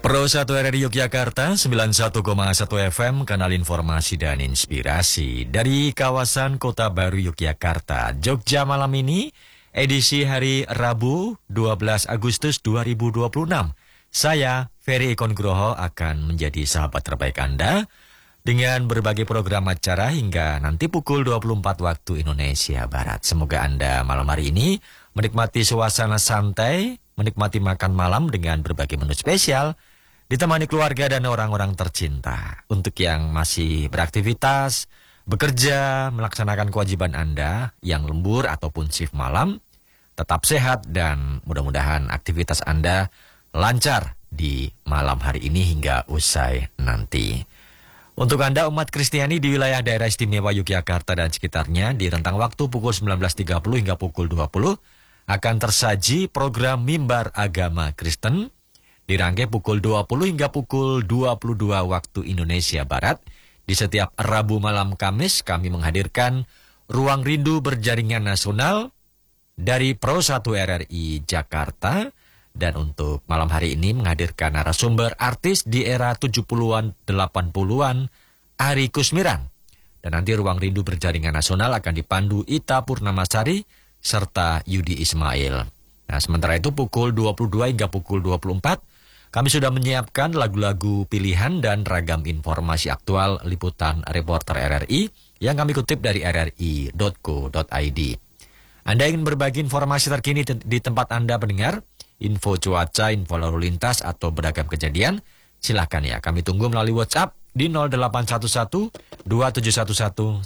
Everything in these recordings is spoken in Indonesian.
Pro 1 RRI Yogyakarta, 91,1 FM, kanal informasi dan inspirasi dari kawasan Kota Baru Yogyakarta. Jogja malam ini, edisi hari Rabu 12 Agustus 2026. Saya, Ferry Eko Nugroho, akan menjadi sahabat terbaik Anda dengan berbagai program acara hingga nanti pukul 24 waktu Indonesia Barat. Semoga Anda malam hari ini menikmati suasana santai, menikmati makan malam dengan berbagai menu spesial, ditemani keluarga dan orang-orang tercinta. Untuk yang masih beraktivitas, bekerja, melaksanakan kewajiban Anda yang lembur ataupun shift malam, tetap sehat dan mudah-mudahan aktivitas Anda lancar di malam hari ini hingga usai nanti. Untuk Anda umat Kristiani di wilayah daerah istimewa Yogyakarta dan sekitarnya, di rentang waktu pukul 19.30 hingga pukul 20 akan tersaji program Mimbar Agama Kristen. Dirangkai pukul 20 hingga pukul 22 waktu Indonesia Barat. Di setiap Rabu malam Kamis kami menghadirkan Ruang Rindu Berjaringan Nasional dari Pro 1 RRI Jakarta. Dan untuk malam hari ini menghadirkan narasumber artis di era 70-an, 80-an, Ari Kusmiran. Dan nanti Ruang Rindu Berjaringan Nasional akan dipandu Ita Purnamasari serta Yudi Ismail. Nah, sementara itu pukul 22 hingga pukul 24, kami sudah menyiapkan lagu-lagu pilihan dan ragam informasi aktual liputan reporter RRI yang kami kutip dari rri.co.id. Anda ingin berbagi informasi terkini di tempat Anda mendengar, info cuaca, info lalu lintas, atau beragam kejadian, silahkan ya. Kami tunggu melalui WhatsApp di 0811 2711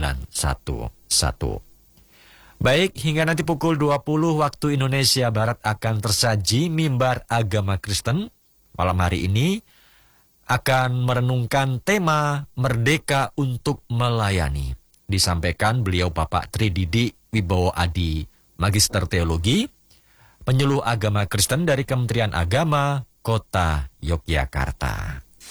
911. Baik, hingga nanti pukul 20 waktu Indonesia Barat akan tersaji Mimbar Agama Kristen. Malam hari ini akan merenungkan tema Merdeka untuk Melayani. Disampaikan beliau Bapak Trididi Wibowo Adi, Magister Teologi, penyuluh agama Kristen dari Kementerian Agama Kota Yogyakarta.